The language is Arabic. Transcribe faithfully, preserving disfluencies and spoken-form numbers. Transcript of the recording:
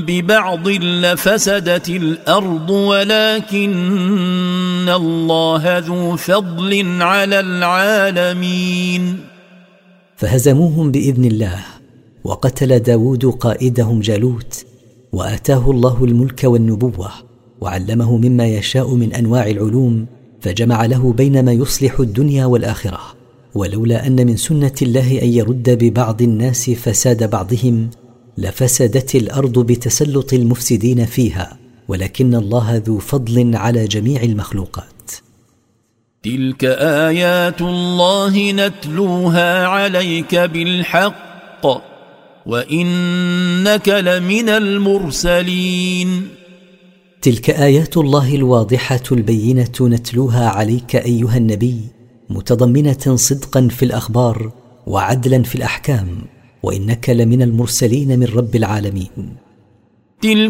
ببعض لفسدت الأرض ولكن الله ذو فضل على العالمين. فهزموهم بإذن الله، وقتل داود قائدهم جالوت، وآتاه الله الملك والنبوة، وعلمه مما يشاء من أنواع العلوم، فجمع له بين ما يصلح الدنيا والآخرة. ولولا أن من سنة الله أن يرد ببعض الناس فساد بعضهم لفسدت الأرض بتسلط المفسدين فيها، ولكن الله ذو فضل على جميع المخلوقات. تلك آيات الله نتلوها عليك بالحق وإنك لمن المرسلين. تلك آيات الله الواضحة البينة نتلوها عليك أيها النبي، متضمنة صدقا في الأخبار وعدلا في الأحكام، وإنك لمن المرسلين من رب العالمين.